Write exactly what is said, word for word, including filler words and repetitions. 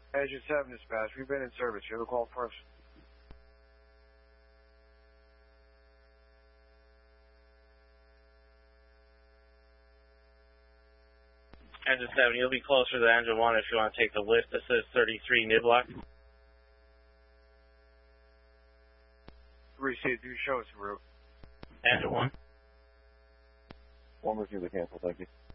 Engine seven dispatch, we've been in service. You have a call first. Engine seven, you'll be closer to engine one if you want to take the lift. This is thirty-three Niblock. Received, do show us the route. Engine one. One receiver cancel, thank you.